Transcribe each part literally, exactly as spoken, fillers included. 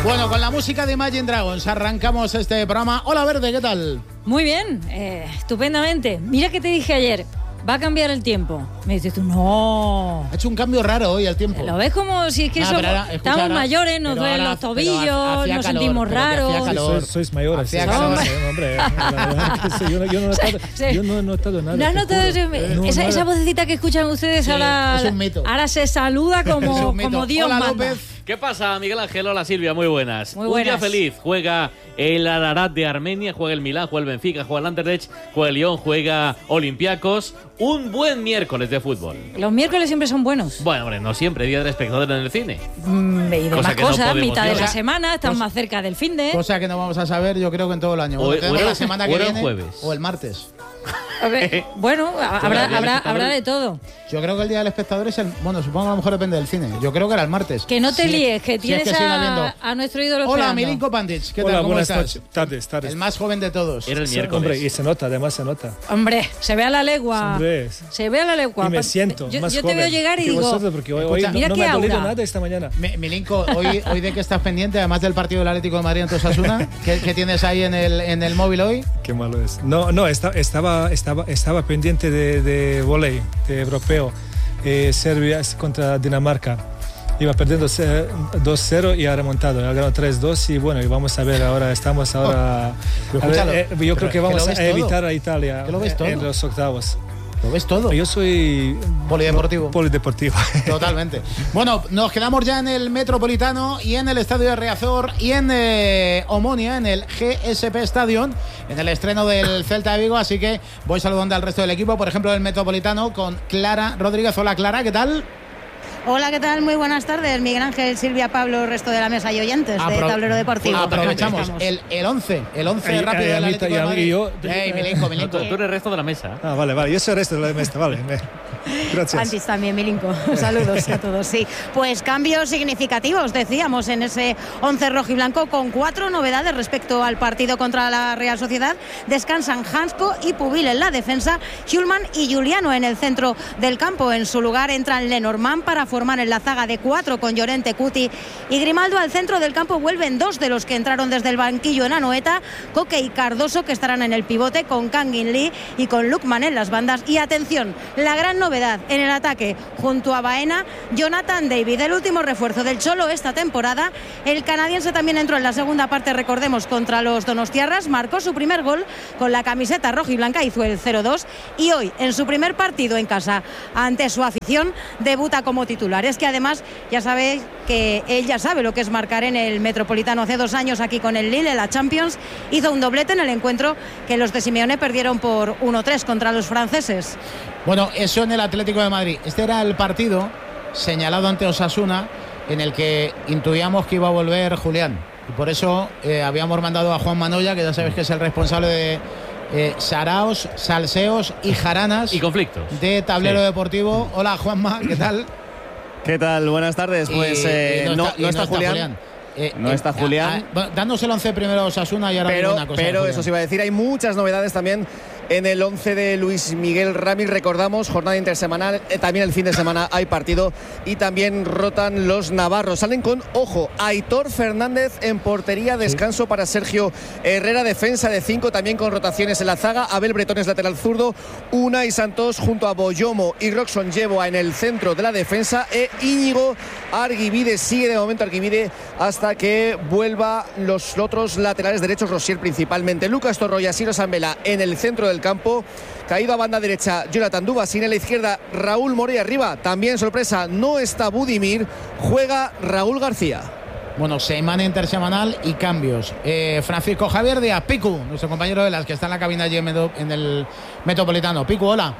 Bueno, con la música de Imagine Dragons arrancamos este programa. Hola, Verde, ¿qué tal? Muy bien, eh, estupendamente. Mira que te dije ayer, va a cambiar el tiempo. Me dices tú, no. Ha hecho un cambio raro hoy el tiempo. Lo ves como si es que Nah, somos, ahora, escucha, estamos ahora, mayores, nos pero duelen ahora- los pero tobillos, hacía nos calor, sentimos pero que hacía raros. calor. Sois, sois mayores. Hacía sí, calor. sí, hombre, la verdad que sí, yo, no, yo, no he notado, Sí. yo no he notado nada. ¿No has te notado juro. ese- No, esa, nada. esa vocecita que escuchan ustedes Sí, ahora? es un mito. Ahora se saluda Es como, un mito. como Dios Hola, manda. López. ¿Qué pasa, Miguel Ángel? Hola, Silvia, muy buenas. Muy Un día buenas. feliz. Juega el Ararat de Armenia, juega el Milán, juega el Benfica, juega el Anderlecht, juega el Lyon, juega Olympiacos. Un buen miércoles de fútbol. Los miércoles siempre son buenos. Bueno, hombre, no siempre, día del espectador en el cine. Mm, y demás Cosa que no cosas, podemos mitad de decir. la Cosa- semana, están cosa- más cerca del fin de. Cosa que no vamos a saber, yo creo que en todo el año. O- Bueno, tenemos o era- la semana o que era el viene jueves. o el martes. A ver, bueno, habrá, Todavía habrá, el habrá de todo. Yo creo que el día del espectador es el. Bueno, supongo que a lo mejor depende del cine. Yo creo que era el martes. Que no te Sí, líes, que si es tienes que sigue a, habiendo. a nuestro ídolo Hola, esperando. Milinko Pantic. ¿Qué Hola, tal? ¿Cómo buenas estás? noches. Tardes, tardes. El más joven de todos. Era el Sí, miércoles. hombre, y se nota, además se nota. Hombre, se ve a la legua. Hombre. Se ve a la legua. Y me Pa- siento yo, más yo te joven veo llegar y que digo, vosotros, porque hoy, hoy Escucha, no, mira no qué me ha dolido aura. nada esta mañana. Mi- Milinko, hoy, hoy de que estás pendiente, además del partido del Atlético de Madrid ante Osasuna, ¿qué, qué tienes ahí en el, en el móvil hoy? Qué malo es. No, no, esta- estaba, estaba, estaba pendiente de, de volei, de europeo. Eh, Serbia contra Dinamarca. Iba perdiendo eh, dos cero y ha remontado. Ha ganado tres dos y bueno, y vamos a ver ahora, estamos ahora... Pero a ver, escúchalo, eh, yo pero creo que que vamos lo a ves todo. evitar a Italia Que lo ves eh, todo. en los octavos. Lo ves todo. Yo soy... Polideportivo. Polideportivo. Totalmente. Bueno, nos quedamos ya en el Metropolitano y en el Estadio de Riazor y en eh, Omonia, en el G S P Stadium, en el estreno del Celta de Vigo. Así que voy saludando al resto del equipo, por ejemplo, del Metropolitano con Clara Rodríguez. Hola, Clara, ¿qué tal? Hola, ¿qué tal? Muy buenas tardes. Miguel Ángel, Silvia, Pablo, resto de la mesa y oyentes de Apro- Tablero Deportivo. Aprovechamos Estamos. el, el once, el once Ahí- rápido ahí a del mí- Atlético y a de mí- Madrid. y yo- Ey, Milinko, No, Milinko. tú, tú eres el resto de la mesa. Ah, vale, vale. Yo soy el resto de la mesa, vale. me- Gracias. Antes también, Milinko. Saludos a todos, sí. Pues cambios significativos, decíamos, en ese once rojo y blanco, con cuatro novedades respecto al partido contra la Real Sociedad. Descansan Hansko y Pubil en la defensa, Schulman y Juliano en el centro del campo. En su lugar entran Lenormand para formar en la zaga de cuatro con Llorente, Cuti y Grimaldo. Al centro del campo vuelven dos de los que entraron desde el banquillo en Anoeta, Coque y Cardoso, que estarán en el pivote con Kangin Lee y con Lukman en las bandas. Y atención, la gran novedad en el ataque, junto a Baena, Jonathan David, el último refuerzo del Cholo esta temporada. El canadiense también entró en la segunda parte, recordemos, contra los donostiarras, marcó su primer gol con la camiseta roja y blanca, hizo el cero dos, y hoy, en su primer partido en casa ante su afición, debuta como titular. Es que además ya sabéis que él ya sabe lo que es marcar en el Metropolitano. Hace dos años aquí con el Lille en la Champions hizo un doblete en el encuentro que los de Simeone perdieron por uno tres contra los franceses. Bueno, eso en el Atlético de Madrid. Este era el partido señalado ante Osasuna en el que intuíamos que iba a volver Julián. Y por eso eh, habíamos mandado a Juan Manoya, que ya sabéis que es el responsable de eh, saraos, salseos y jaranas Y conflictos. de Tablero Sí. Deportivo. Hola, Juanma, ¿qué tal? ¿Qué tal? Buenas tardes. Pues Y- eh, y no, y no está Julián. Eh, No eh, está Julián. ah, ah, bueno, danos el once primero a Osasuna y ahora digo Pero, una cosa. de pero Julián. eso se iba a decir, hay muchas novedades también en el once de Luis Miguel Ramírez. Recordamos, jornada intersemanal, eh, también el fin de semana hay partido y también rotan los navarros. Salen con, ojo, Aitor Fernández en portería, descanso para Sergio Herrera, defensa de cinco, también con rotaciones en la zaga. Abel Bretones lateral zurdo, Unai Santos junto a Boyomo y Roxon Yeboah en el centro de la defensa, e Íñigo Arguibide. Sigue de momento Arguibide hasta que vuelva los otros laterales derechos, Rosier principalmente. Lucas Torro y Asiro Sambela en el centro del campo. Caído a banda derecha Jonathan Dubasín, en la izquierda Raúl Morey arriba. También sorpresa, no está Budimir, juega Raúl García. Bueno, semana intersemanal y cambios. Eh, Francisco Javier Díaz, Picu, nuestro compañero de las que está en la cabina allí en, Medo- en el Metropolitano. Picu, hola.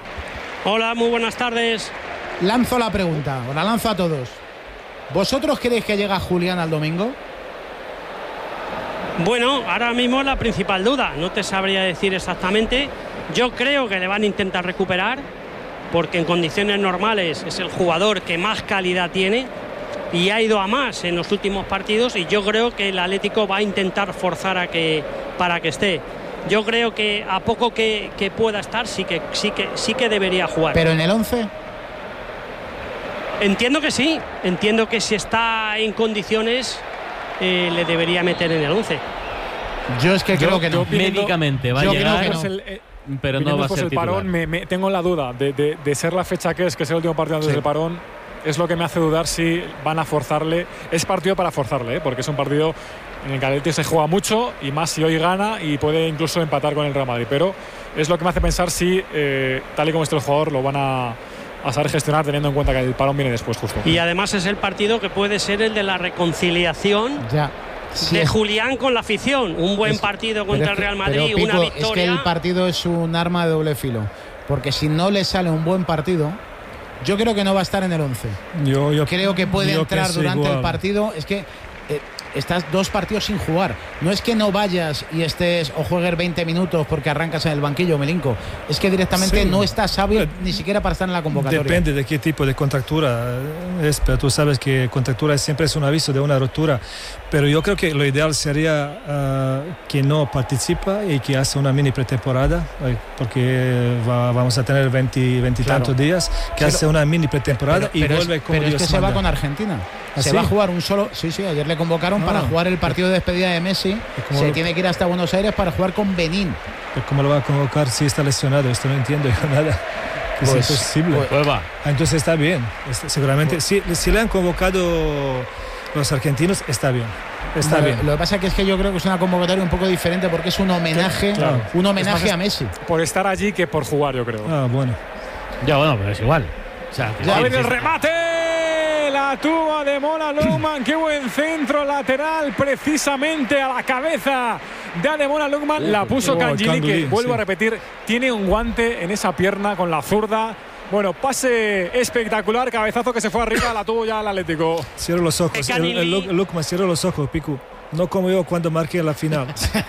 Hola, muy buenas tardes. Lanzo la pregunta, o la lanzo a todos. ¿Vosotros creéis que llega Julián al domingo? Bueno, ahora mismo es la principal duda. No te sabría decir exactamente. Yo creo que le van a intentar recuperar, porque en condiciones normales es el jugador que más calidad tiene y ha ido a más en los últimos partidos, y yo creo que el Atlético va a intentar forzar a que para que esté. Yo creo que a poco que, que pueda estar, sí que, sí, que, sí que debería jugar. Pero en el once, Entiendo que sí, entiendo que si está en condiciones eh, le debería meter en el once. Yo es que Yo- creo que no. yo viniendo- Médicamente va a yo creo llegar, que no. Pues el, eh, pero no viniendo va a después ser el titular. parón, me, me- tengo la duda de, de- de ser la fecha que es, que es el último partido antes Sí. del parón. Es lo que me hace dudar si van a forzarle. Es partido para forzarle, ¿eh? Porque es un partido en el que el Atleti se juega mucho y más si hoy gana y puede incluso empatar con el Real Madrid. Pero es lo que me hace pensar si, eh, tal y como está el jugador, lo van a, a saber gestionar teniendo en cuenta que el parón viene después justo. Y además es el partido que puede ser el de la reconciliación Ya. Sí, de es- Julián con la afición. Un buen es- partido pero contra es el que- Real Madrid, pero, Pico, una es que victoria. el partido es un arma de doble filo. Porque si no le sale un buen partido, yo creo que no va a estar en el once. Yo, yo Creo que puede yo entrar pienso durante igual. el partido. Es que eh, estás dos partidos sin jugar. No es que no vayas y estés o juegues veinte minutos porque arrancas en el banquillo, Melinko. Es que directamente Sí. no estás hábil ni siquiera para estar en la convocatoria. Depende de qué tipo de contractura es, pero tú sabes que contractura siempre es un aviso de una rotura. Pero yo creo que lo ideal sería ah, que no participa y que hace una mini pretemporada, eh, porque va- vamos a tener veinte, veinte y Claro. tantos días, que Pero- hace una mini pretemporada Pero, y pero vuelve es, como pero es Dios que se va manda. con Argentina. ¿Ah, se sí? va a jugar un solo. Sí, sí, ayer le convocaron Ah. para jugar el partido de despedida de Messi. cómo Se lo- tiene que ir hasta Buenos Aires para jugar con Benín. Pero ¿cómo lo va a convocar si está lesionado? Esto no entiendo yo nada. Es Pues- imposible. pues- Pues va. Ah, entonces está bien. Está- seguramente, si, si le han convocado los argentinos, está bien. Está Lo- bien. Lo que pasa que es que yo creo que es una convocatoria un poco diferente porque es un homenaje, Claro. un homenaje Es más, a Messi. Por estar allí que por jugar, yo creo. Ah, bueno. Ya, bueno, pero es igual. O sea, que Va a sí, ver sí, el sí. remate. La tuba de Mola Lukman. Qué buen centro lateral. Precisamente a la cabeza de Ademola Lukman. La puso Oh, Cangini, que Cangini, vuelvo sí. a repetir. Tiene un guante en esa pierna con la zurda. Bueno, pase espectacular. Cabezazo que se fue arriba. La tuvo ya el Atlético. Cierro los ojos. El, Canili. el, Lu- Lukman, cierro los ojos, Piku. No como yo cuando marqué la final.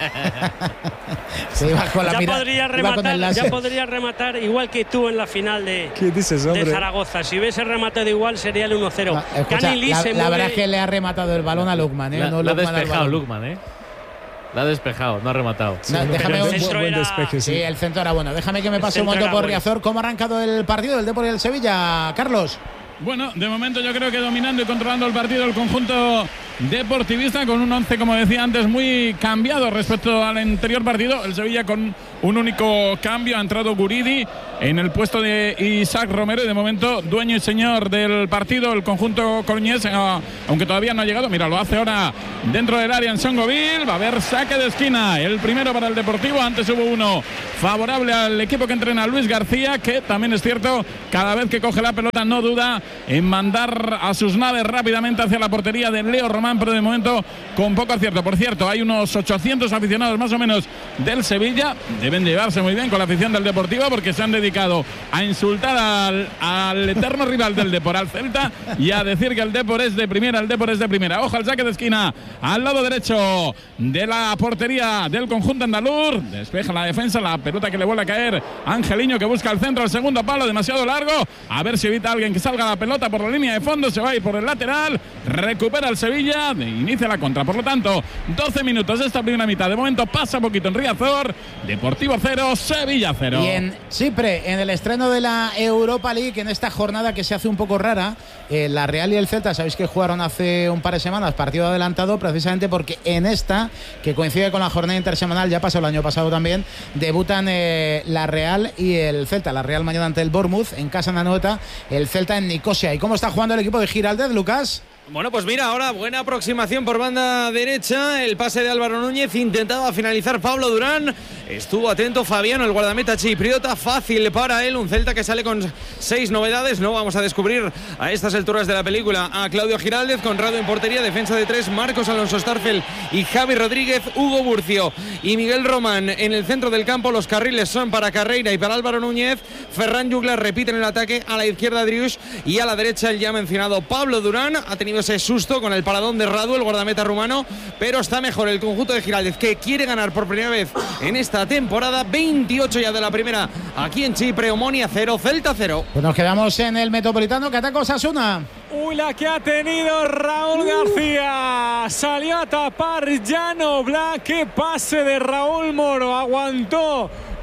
Se iba con la Ya mira- podría iba con el rematar, láser. ya podría rematar igual que tú en la final de, ¿Qué dices, de hombre? Zaragoza. Si hubiese rematado igual sería el uno cero. Ah, escucha, Canili la, se la verdad mueve- es que le ha rematado el balón a Lukman, ¿eh? La, no la ha Lukman al despejado balón. Lukman, ¿eh? La ha despejado, no ha rematado. No, déjame pero un el Buen- centro buen era- despeje, Sí, sí. el centro era bueno. Déjame que me El pase un centro momento era por bueno. Riazor. ¿Cómo ha arrancado el partido del Depor y el Sevilla, Carlos? Bueno, de momento yo creo que dominando y controlando el partido el conjunto deportivista con un once, como decía antes, muy cambiado respecto al anterior partido. El Sevilla con un único cambio. Ha entrado Guridi en el puesto de Isaac Romero y de momento dueño y señor del partido el conjunto coruñés, eh, aunque todavía no ha llegado. Mira, lo hace ahora dentro del área en Songoville. Va a haber saque de esquina. El primero para el Deportivo. Antes hubo uno favorable al equipo que entrena Luis García, que también es cierto, cada vez que coge la pelota no duda en mandar a sus naves rápidamente hacia la portería de Leo Román, pero de momento con poco acierto. Por cierto, hay unos ochocientos aficionados más o menos del Sevilla. Deben llevarse muy bien con la afición del Deportivo porque se han dedicado a insultar al, al eterno rival del Depor, al Celta, y a decir que el Depor es de primera, el Depor es de primera. Ojo al saque de esquina al lado derecho de la portería del conjunto andaluz. Despeja la defensa, la pelota que le vuelve a caer Angeliño, que busca el centro, el segundo palo, demasiado largo. A ver si evita a alguien que salga la pelota por la línea de fondo. Se va a ir por el lateral. Recupera el Sevilla. Inicia la contra. Por lo tanto, doce minutos de esta primera mitad. De momento pasa poquito en Riazor. Deportivo cero, Sevilla cero. Y en Chipre, en el estreno de la Europa League, en esta jornada que se hace un poco rara, eh, la Real y el Celta, sabéis que jugaron hace un par de semanas partido adelantado, precisamente porque en esta, que coincide con la jornada intersemanal, ya pasó el año pasado también, debutan eh, la Real y el Celta. La Real mañana ante el Bournemouth, en casa en Anoeta, el Celta en Nicosia. ¿Y cómo está jugando el equipo de Giraldez, Lucas? Bueno, pues mira, ahora buena aproximación por banda derecha. El pase de Álvaro Núñez. Intentaba finalizar Pablo Durán. Estuvo atento Fabiano, el guardameta chipriota. Fácil para él. Un Celta que sale con seis novedades. No vamos a descubrir a estas alturas de la película a Claudio Giraldez. Conrado en portería. Defensa de tres. Marcos Alonso Starfel y Javi Rodríguez. Hugo Burcio y Miguel Román en el centro del campo. Los carriles son para Carreira y para Álvaro Núñez. Ferran Juglar repite en el ataque. A la izquierda Drius y a la derecha el ya mencionado Pablo Durán. Ha tenido ese susto con el paradón de Radu, el guardameta rumano, pero está mejor el conjunto de Giraldez, que quiere ganar por primera vez en esta temporada. Veintiocho ya de la primera aquí en Chipre. Omonia cero, Celta cero. Pues nos quedamos en el Metropolitano, que ataca Osasuna. Uy, la que ha tenido Raúl García. Salió a tapar Llano Black. Qué pase de Raúl Moro. Aguantó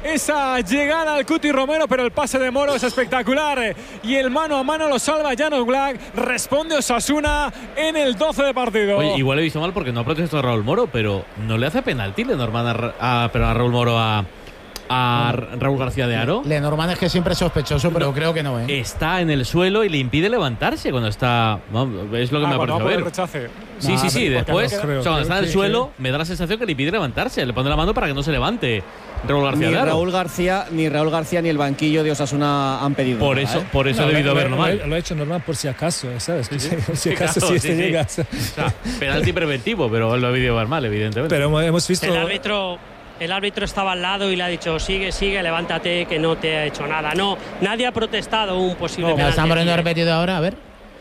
esa llegada al Cuti Romero, pero el pase de Moro es espectacular y el mano a mano lo salva Jan Oblak. Responde Osasuna en el doce de partido. Oye, igual he visto mal porque no ha protestado a Raúl Moro, pero no le hace penalti Lenormand a, a, pero a Raúl Moro a, a Raúl García de Haro. Lenormand es que siempre es sospechoso, pero no, creo que no, ¿eh? Está en el suelo y le impide levantarse cuando está. No, es lo que ah, me ha parecido ver. Rechace. Sí, no, sí, sí. Después, no creo, o sea, cuando está en el sí, suelo, sí. me da la sensación que le impide levantarse. Le pone la mano para que no se levante Raúl García Ni de Haro. Raúl García, ni Raúl García ni el banquillo de Osasuna han pedido Por nada, eso, ¿eh? por eso No, he debido lo, verlo lo, mal. Lo, lo ha hecho normal por si acaso, ¿sabes? Sí, sí. Por si Sí, acaso claro, si sí, este sí. llega. O sea, penalti preventivo, pero lo he debido ver mal, evidentemente. Pero hemos visto. El árbitro. El árbitro estaba al lado y le ha dicho sigue, sigue, levántate, que no te ha hecho nada. No, nadie ha protestado un posible No, penalti. están poniendo repetido ahora, a ver.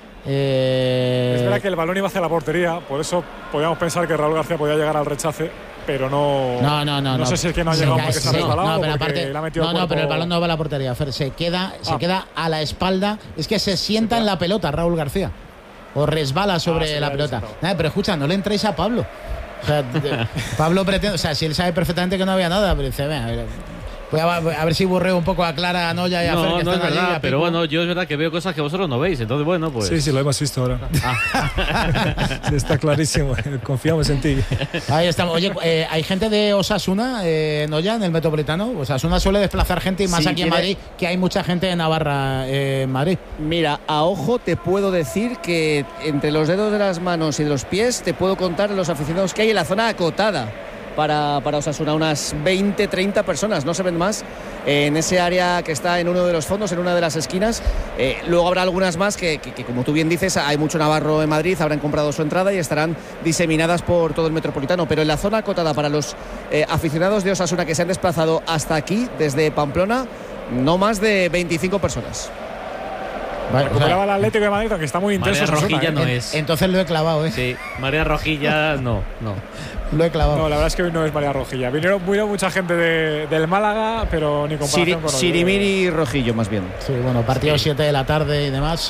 Eh... Es verdad que el balón iba hacia la portería, por eso podíamos pensar que Raúl García podía llegar al rechace, pero no. No, no, no. No, no sé si es que no ha se llegado cae, porque se ha sí, resbalado no, o pero porque aparte, le ha metido no, el no, pero el cuerpo. balón no va a la portería, Fer, se queda, se Ah. queda a la espalda. Es que se sienta en la pelota Raúl García. O resbala sobre Ah, sí, la vale, pelota. sí, Nada, pero escucha, no le entréis a Pablo. O sea, de- Pablo pretende, o sea, si él sabe perfectamente que no había nada, pero dice, venga, voy a, a ver si borreo un poco a Clara, a Noya y a Fer, No, que no es están allí, verdad, a pero Pico. bueno, yo es verdad que veo cosas que vosotros no veis, entonces bueno, pues. Sí, sí, lo hemos visto ahora. Sí, está clarísimo. Confiamos en ti. Ahí estamos. Oye, eh, hay gente de Osasuna, eh, Noya, en el Metropolitano. Osasuna suele desplazar gente y más Si aquí en quiere- Madrid, que hay mucha gente de Navarra eh, en Madrid. Mira, a ojo te puedo decir que entre los dedos de las manos y de los pies te puedo contar los aficionados que hay en la zona acotada para, para Osasuna, unas veinte, treinta personas, no se ven más, eh, en ese área que está en uno de los fondos, en una de las esquinas. Eh, luego habrá algunas más que, que, que, como tú bien dices, hay mucho navarro en Madrid, habrán comprado su entrada y estarán diseminadas por todo el Metropolitano, pero en la zona acotada para los eh, aficionados de Osasuna que se han desplazado hasta aquí, desde Pamplona, no más de veinticinco personas. Vale, o sea, Recuperaba el Atlético de Madrid, aunque está muy intenso. María Osasuna, Rojilla ¿eh? no en- es. entonces lo he clavado, ¿eh? Sí, María Rojilla no, no. Lo he clavado. No, la verdad es que hoy no es María Rojilla. Vinieron muy mucha gente de, del Málaga, pero ni comparación Siri, con hoy. Sirimiri Rojillo, más bien. Sí, bueno, partido siete de la tarde y demás.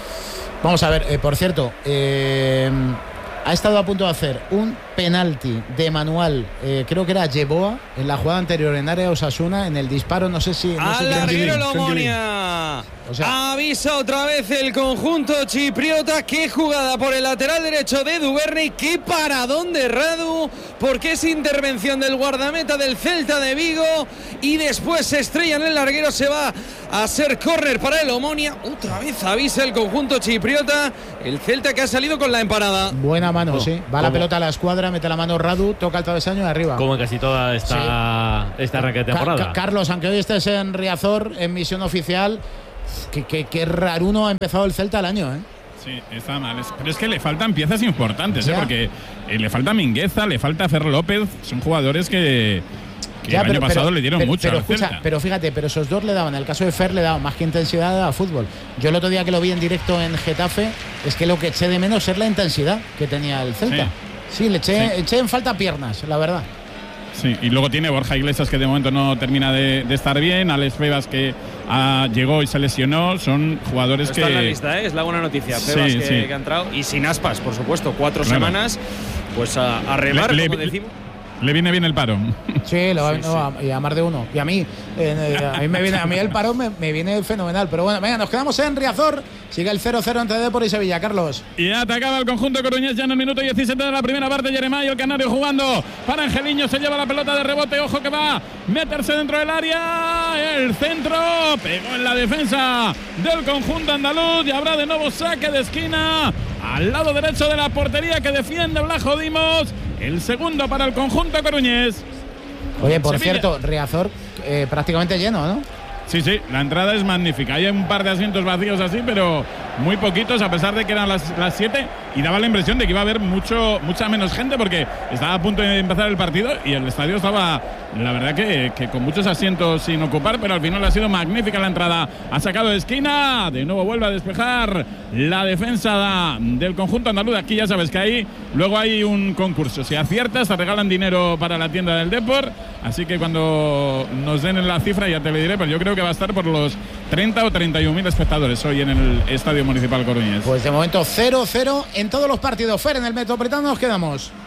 Vamos a ver, eh, por cierto, eh, ha estado a punto de hacer un penalti de manual, eh, creo que era Yeboa, en la jugada anterior en área Osasuna, en el disparo, no sé si... No sé Al quién- larguero quién- Lomonia. O sea- Avisa otra vez el conjunto chipriota. Qué jugada por el lateral derecho de Duvernay. Qué paradón de Radu. Porque es intervención del guardameta del Celta de Vigo. Y después se estrella en el larguero. Se va a ser córner para el Omonia. Otra vez avisa el conjunto chipriota. El Celta que ha salido con la emparada. Buena mano, Oh, sí. Va la ¿cómo? pelota a la escuadra, mete la mano Radu, toca el travesaño y arriba. Como en casi toda esta, esta arranque de Ca- temporada. Ca- Carlos, aunque hoy estés en Riazor, en misión oficial, que, que, que raruno ha empezado el Celta el año, ¿eh? Sí, está mal. Es- Pero es que le faltan piezas importantes, ¿eh? Ya. Porque eh, le falta Mingueza, le falta Ferro López. Son jugadores que, que Ya, el año pasado le dieron pero- mucho pero al escucha, Celta. pero fíjate, pero esos dos le daban, en el caso de Fer le daban más que intensidad a fútbol. Yo el otro día que lo vi en directo en Getafe, es que lo que eché de menos es la intensidad que tenía el Celta. Sí, le eché, Sí. eché en falta piernas, la verdad. Sí, y luego tiene Borja Iglesias, que de momento no termina de, de estar bien. Alex Febas, que ah, llegó y se lesionó. Son jugadores Está que. en la lista, ¿eh? Es la buena noticia. Sí, Febas que, sí. que ha entrado. Y sin aspas, por supuesto. Cuatro Claro. semanas. Pues a, a remar, Le- le- como decimos. Le viene bien el paro. Sí, lo, Sí, no, sí. A, y a más de uno. Y a mí, eh, a mí, me viene, a mí el parón me, me viene fenomenal. Pero bueno, venga, nos quedamos en Riazor. Sigue el cero cero entre Depor y Sevilla, Carlos. Y atacaba el conjunto coruñés ya en el minuto diecisiete de la primera parte. Jeremai, el canario jugando para Angeliño. Se lleva la pelota de rebote. Ojo que va a meterse dentro del área. El centro pegó en la defensa del conjunto andaluz. Y habrá de nuevo saque de esquina al lado derecho de la portería que defiende Blajo Dimos. El segundo para el conjunto coruñés. Oye, por Sevilla. cierto, Riazor eh, prácticamente lleno, ¿no? Sí, sí, la entrada es magnífica. Hay un par de asientos vacíos así, pero muy poquitos, a pesar de que eran las siete. Y daba la impresión de que iba a haber mucho, mucha menos gente, porque estaba a punto de empezar el partido y el estadio estaba, la verdad, que, que con muchos asientos sin ocupar, pero al final ha sido magnífica la entrada. Ha sacado de esquina, de nuevo vuelve a despejar la defensa del conjunto andaluz. Aquí ya sabes que ahí luego hay un concurso. Si aciertas, te regalan dinero para la tienda del Depor. Así que cuando nos den la cifra ya te lo diré, pero yo creo que va a estar por los treinta o treinta y un mil espectadores hoy en el Estadio Municipal Coruñés. Pues de momento cero cero en todos los partidos. Fer, en el Metropolitano nos quedamos.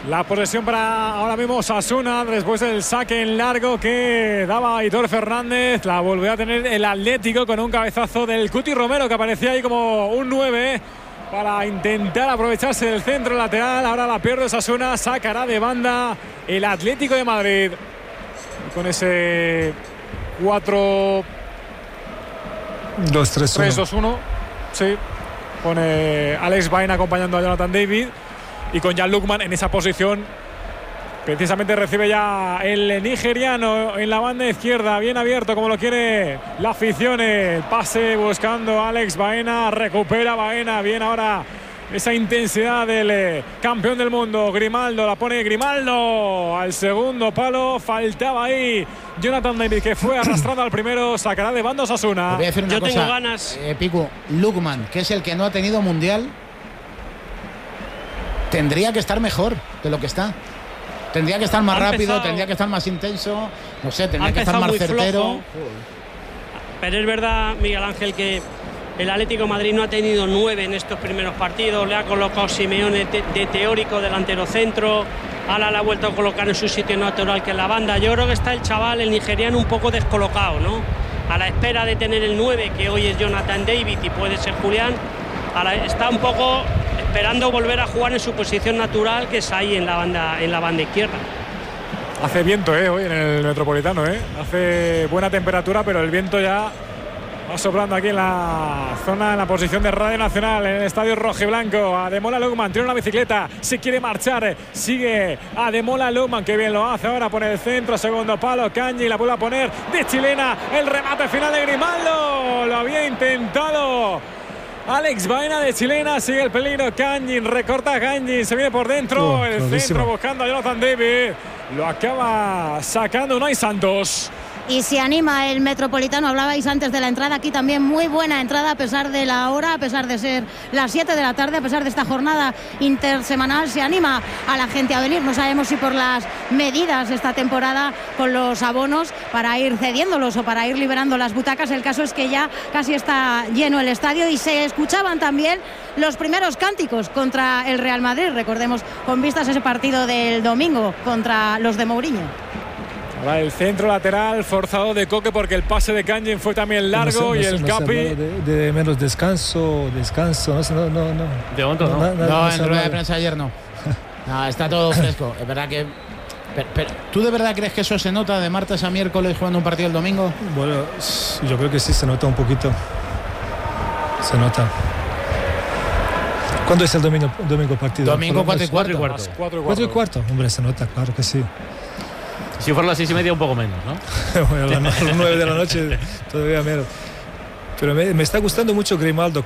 La posesión para ahora mismo Osasuna después del saque en largo que daba Aitor Fernández. La volvió a tener el Atlético con un cabezazo del Cuti Romero que aparecía ahí como un nueve para intentar aprovecharse del centro lateral. Ahora la pierde Osasuna, sacará de banda el Atlético de Madrid. Y con ese cuatro dos tres dos uno, sí, pone Alex Baena acompañando a Jonathan David. Y con Jan Lukman en esa posición, precisamente recibe ya el nigeriano en la banda izquierda, bien abierto como lo quiere la afición. El pase buscando a Alex Baena, recupera Baena, bien ahora esa intensidad del eh, campeón del mundo. Grimaldo, la pone Grimaldo al segundo palo, faltaba ahí Jonathan David que fue arrastrado al primero, sacará de banda Osasuna. Te voy a decir una Yo cosa, tengo ganas. eh, Pico, Lukman, que es el que no ha tenido mundial, tendría que estar mejor de lo que está. Tendría que estar más Ha rápido, empezado, tendría que estar más intenso, no sé, ha tendría que estar empezado más muy certero. flojo. Pero es verdad, Miguel Ángel, que el Atlético de Madrid no ha tenido nueve en estos primeros partidos. Le ha colocado Simeone de, de teórico delantero centro. Ahora la ha vuelto a colocar en su sitio natural, que es la banda. Yo creo que está el chaval, el nigeriano, un poco descolocado, ¿no? A la espera de tener el nueve, que hoy es Jonathan David y puede ser Julián. Ahora está un poco esperando volver a jugar en su posición natural, que es ahí en la banda, en la banda izquierda. Hace viento eh, hoy en el Metropolitano, eh. Hace buena temperatura, pero el viento ya va soplando aquí en la zona, en la posición de Radio Nacional, en el estadio rojiblanco. Ademola Lukman tiene una bicicleta, se quiere marchar, sigue Ademola Lukman, que bien lo hace ahora, pone el centro, segundo palo, Kanji la vuelve a poner de chilena, el remate final de Grimaldo, lo había intentado Alex Baena de chilena, sigue el peligro, Kanji, recorta Kanji, se viene por dentro, oh, el clarísimo. centro buscando a Jonathan David, lo acaba sacando Unai Santos. Y se anima el Metropolitano. Hablabais antes de la entrada, aquí también muy buena entrada a pesar de la hora, a pesar de ser las siete de la tarde, a pesar de esta jornada intersemanal. Se anima a la gente a venir, no sabemos si por las medidas esta temporada con los abonos para ir cediéndolos o para ir liberando las butacas. El caso es que ya casi está lleno el estadio y se escuchaban también los primeros cánticos contra el Real Madrid, recordemos, con vistas a ese partido del domingo contra los de Mourinho. Ahora el centro lateral forzado de Coque porque el pase de Kanji fue también largo. No sé, no y sé, el no sé, Capi de, de menos descanso, descanso, no sé, no, no, no. De momento no. na- na- No, se en rueda habla de de- prensa ayer no. No, está todo fresco. Es verdad que. Pero, pero, ¿tú de verdad crees que eso se nota de martes a miércoles jugando un partido el domingo? Bueno, yo creo que sí se nota un poquito. Se nota. ¿Cuándo es el domingo, domingo partido? Domingo cuatro y Colombia, cuarto. Las cuatro y Cuatro y cuarto. cuarto. Hombre, se nota, claro que sí. Si fuera las seis y media, un poco menos, ¿no? Bueno, a las nueve de la noche todavía menos. Pero me, me está gustando mucho Grimaldo.